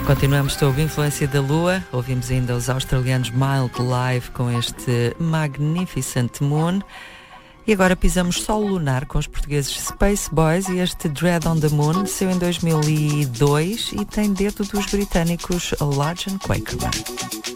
Continuamos sob influência da Lua. Ouvimos ainda os australianos Mild Live com este Magnificent Moon. E agora pisamos solo lunar com os portugueses Space Boys e este Dread on the Moon saiu em 2002 e tem dedo dos britânicos Large and Quakerman.